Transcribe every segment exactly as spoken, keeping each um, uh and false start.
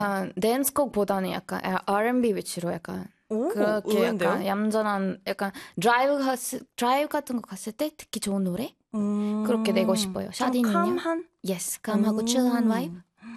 약간 댄스곡보다는 약간 알앤비 위치로 약간 오, 그렇게 의외인데요? 약간 얌전한 약간 드라이브 가 드라이브 같은 거 갔을 때 듣기 좋은 노래 음, 그렇게 내고 싶어요. 좀 샤디는요? 캄한? Yes, 캄하고 칠한 바이브.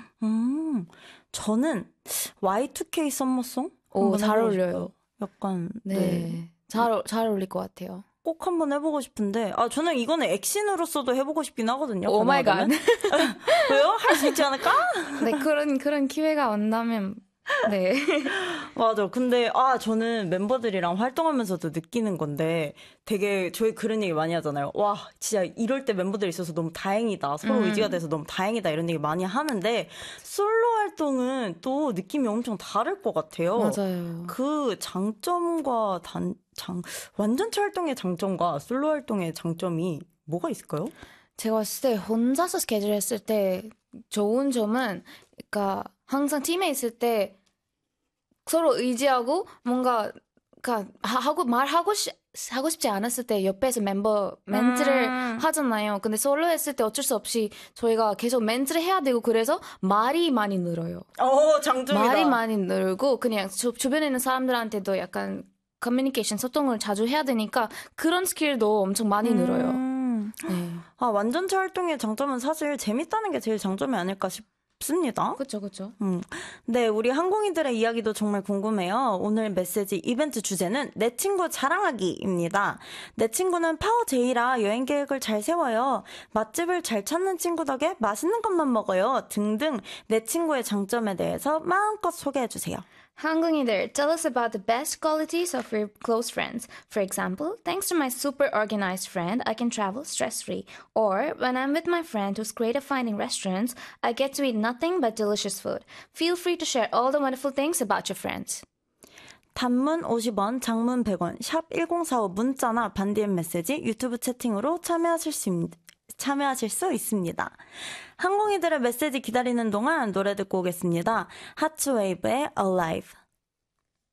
음, 저는 와이투케이 썸머송 오, 한번 잘 해보고 어울려요. 싶어요. 약간 네. 네, 잘 어- 잘 어울릴 것 같아요. 꼭 한번 해보고 싶은데 아 저는 이거는 액신으로서도 해보고 싶긴 하거든요. 오 마이 갓. 가능하다면. 왜요? 할 수 있지 않을까? 네, 그런 그런 기회가 온다면 네. 맞아. 근데 아 저는 멤버들이랑 활동하면서도 느끼는 건데 되게 저희 그런 얘기 많이 하잖아요. 와 진짜 이럴 때 멤버들이 있어서 너무 다행이다. 서로 음. 의지가 돼서 너무 다행이다. 이런 얘기 많이 하는데 솔로 활동은 또 느낌이 엄청 다를 것 같아요. 맞아요. 그 장점과 단, 장, 완전체 활동의 장점과 솔로 활동의 장점이 뭐가 있을까요? 제가 봤을 때 혼자서 스케줄 했을 때 좋은 점은 그러니까 항상 팀에 있을 때 서로 의지하고 뭔가 그러니까 하- 하고 말하고 시, 하고 싶지 않았을 때 옆에서 멤버 멘트를 음. 하잖아요. 근데 솔로 했을 때 어쩔 수 없이 저희가 계속 멘트를 해야 되고 그래서 말이 많이 늘어요. 어, 장점이다. 말이 많이 늘고 그냥 주, 주변에 있는 사람들한테도 약간 커뮤니케이션 소통을 자주 해야 되니까 그런 스킬도 엄청 많이 늘어요. 음. 네. 아, 완전체 활동의 장점은 사실 재밌다는 게 제일 장점이 아닐까 싶습니다. 그렇죠, 그렇죠. 음. 네, 우리 항공인들의 이야기도 정말 궁금해요. 오늘 메시지 이벤트 주제는 내 친구 자랑하기입니다. 내 친구는 파워제이라 여행 계획을 잘 세워요. 맛집을 잘 찾는 친구 덕에 맛있는 것만 먹어요. 등등 내 친구의 장점에 대해서 마음껏 소개해주세요. 한국인들, tell us about the best qualities of your close friends. For example, thanks to my super organized friend, I can travel stress-free. Or, when I'm with my friend who's great at finding restaurants, I get to eat nothing but delicious food. Feel free to share all the wonderful things about your friends. 단문 오십 원, 장문 백 원, 샵 일공사오 문자나 반디엠 메시지, 유튜브 채팅으로 참여하실 수 있습니다. 참여하실 수 있습니다. 항공이들의 메시지 기다리는 동안 노래 듣고 오겠습니다. 하츠웨이브의 Alive.